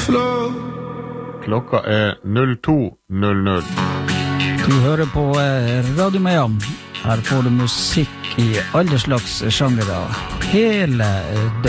Klokka 02:00. Du hører på Radio Miami. Her får du musikk i alle slags sjangere. Hele